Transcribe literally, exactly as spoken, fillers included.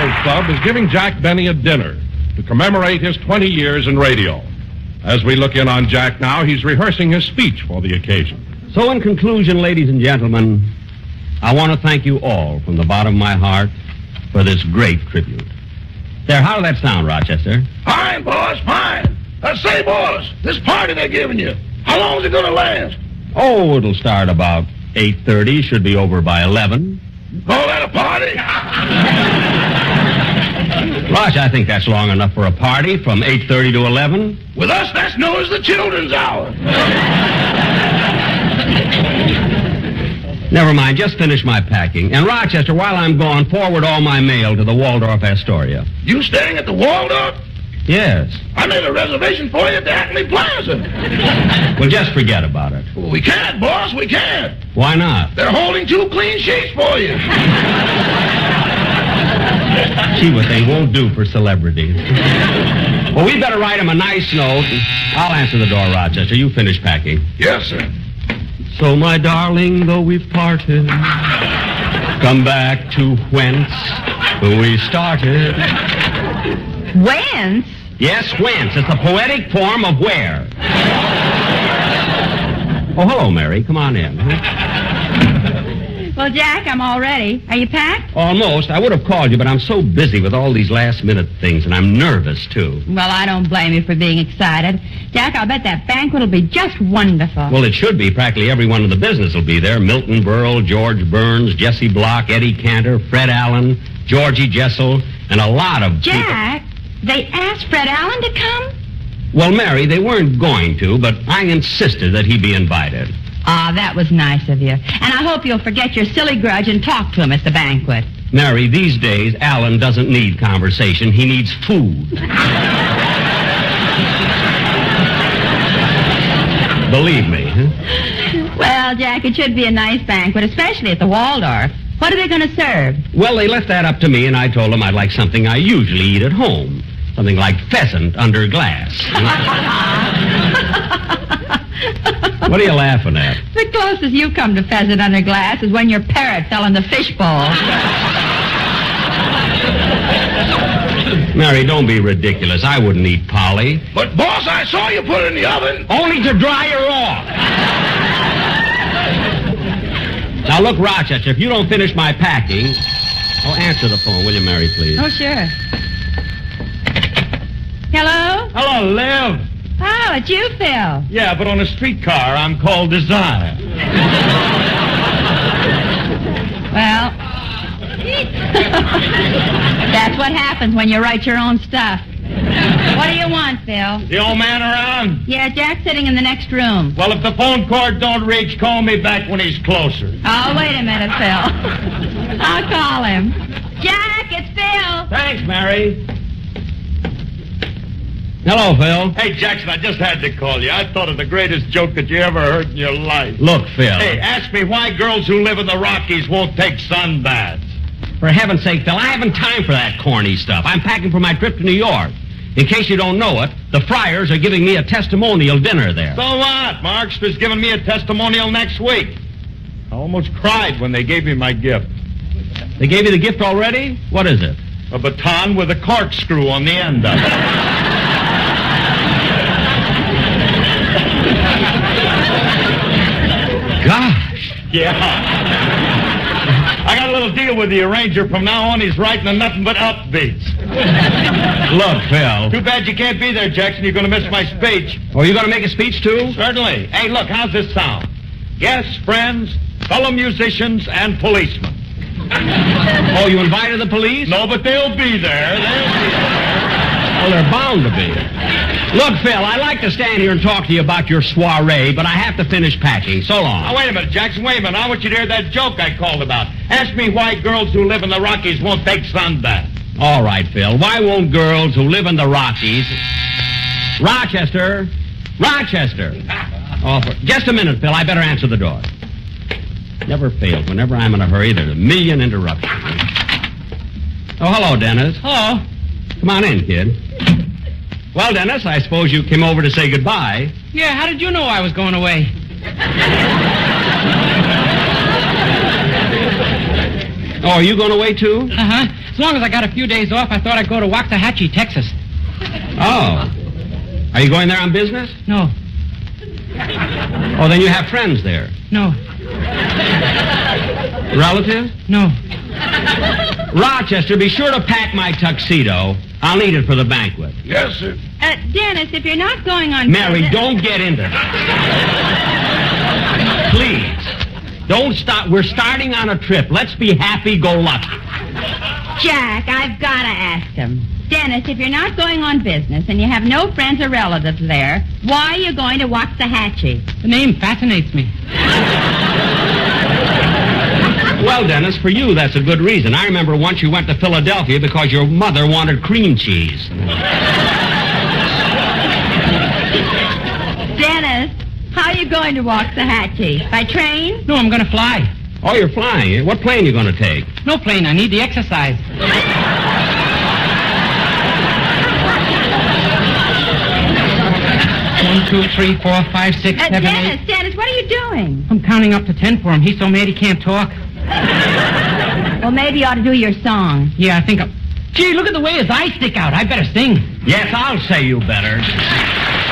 Writers Club is giving Jack Benny a dinner to commemorate his twenty years in radio. As we look in on Jack now, he's rehearsing his speech for the occasion. So in conclusion, ladies and gentlemen, I want to thank you all from the bottom of my heart for this great tribute. There, how did that sound, Rochester? Fine, boss, fine. Uh, say, boss, this party they're giving you, how long is it going to last? Oh, it'll start about eight thirty, should be over by eleven. Call that a party? Roch, I think that's long enough for a party from eight thirty to eleven. With us, that's known as the children's hour. Never mind, just finish my packing. And Rochester, while I'm gone, forward all my mail to the Waldorf Astoria. You staying at the Waldorf? Yes. I made a reservation for you at the Acme Plaza. Well, just forget about it. Well, we can't, boss, we can't. Why not? They're holding two clean sheets for you. Gee, what they won't do for celebrities. Well, we better write them a nice note. I'll answer the door, Rochester. You finish packing. Yes, sir. So, my darling, though we've parted, come back to whence we started. Whence? Yes, whence. It's a poetic form of where. Oh, hello, Mary. Come on in. Well, Jack, I'm all ready. Are you packed? Almost. I would have called you, but I'm so busy with all these last-minute things, and I'm nervous, too. Well, I don't blame you for being excited. Jack, I'll bet that banquet will be just wonderful. Well, it should be. Practically everyone in the business will be there. Milton Berle, George Burns, Jesse Block, Eddie Cantor, Fred Allen, Georgie Jessel, and a lot of Jack, people. They asked Fred Allen to come? Well, Mary, they weren't going to, but I insisted that he be invited. Ah, that was nice of you. And I hope you'll forget your silly grudge and talk to him at the banquet. Mary, these days, Allen doesn't need conversation. He needs food. Believe me. Huh? Well, Jack, it should be a nice banquet, especially at the Waldorf. What are they going to serve? Well, they left that up to me, and I told them I'd like something I usually eat at home. Something like pheasant under glass. What are you laughing at? The closest you come to pheasant under glass is when your parrot fell in the fishbowl. Mary, don't be ridiculous. I wouldn't eat Polly. But, boss, I saw you put it in the oven. Only to dry her off. Now, look, Rochester, if you don't finish my packing... Oh, answer the phone, will you, Mary, please? Oh, sure. Hello? Hello, Liv. Oh, it's you, Phil. Yeah, but on a streetcar, I'm called Desire. Well, that's what happens when you write your own stuff. What do you want, Phil? The old man around? Yeah, Jack's sitting in the next room. Well, if the phone cord don't reach, call me back when he's closer. Oh, wait a minute, Phil. I'll call him. Jack, it's Phil. Thanks, Mary. Hello, Phil. Hey, Jackson, I just had to call you. I thought of the greatest joke that you ever heard in your life. Look, Phil. Hey, ask me why girls who live in the Rockies won't take sunbaths. For heaven's sake, Phil, I haven't time for that corny stuff. I'm packing for my trip to New York. In case you don't know it, the Friars are giving me a testimonial dinner there. So what? Markstra's giving me a testimonial next week. I almost cried when they gave me my gift. They gave you the gift already? What is it? A baton with a corkscrew on the end of it. Gosh. Yeah. I got a little deal with the arranger. From now on, he's writing a nothing but upbeats. Look, Phil. Too bad you can't be there, Jackson. You're going to miss my speech. Oh, you going to make a speech, too? Certainly. Hey, look, how's this sound? Guests, friends, fellow musicians, and policemen. Oh, you invited the police? No, but they'll be there. They'll be there. Well, they're bound to be. Look, Phil, I'd like to stand here and talk to you about your soiree, but I have to finish packing. So long. Now, wait a minute, Jackson. Wait a minute. I want you to hear that joke I called about. Ask me why girls who live in the Rockies won't take sunbaths. All right, Phil. Why won't girls who live in the Rockies... Rochester! Rochester! Oh, for... Just a minute, Phil. I better answer the door. Never fails. Whenever I'm in a hurry, there's a million interruptions. Oh, hello, Dennis. Hello. Come on in, kid. Well, Dennis, I suppose you came over to say goodbye. Yeah, how did you know I was going away? Oh, are you going away, too? Uh-huh. As long as I got a few days off, I thought I'd go to Waxahachie, Texas. Oh. Are you going there on business? No, Oh, then you have friends there. no, Relatives? no. Rochester, be sure to pack my tuxedo. I'll need it for the banquet. Yes, sir. Uh, Dennis, if you're not going on... Mary, business- don't get into this. Please. Don't stop. We're starting on a trip. Let's be happy-go-lucky. Jack, I've got to ask him. Dennis, if you're not going on business and you have no friends or relatives there, why are you going to Waxahachie? The name fascinates me. Well, Dennis, for you, that's a good reason. I remember once you went to Philadelphia because your mother wanted cream cheese. Dennis, how are you going to Waxahachie? By train? No, I'm going to fly. Oh, you're flying. What plane are you going to take? No plane. I need the exercise. One, two, three, four, five, six, Uh, seven, Dennis, eight. Dennis, what are you doing? I'm counting up to ten for him. He's so mad he can't talk. Well, maybe you ought to do your song. Yeah, I think I'm... Gee, look at the way his eyes stick out. I better sing. Yes, I'll say you better.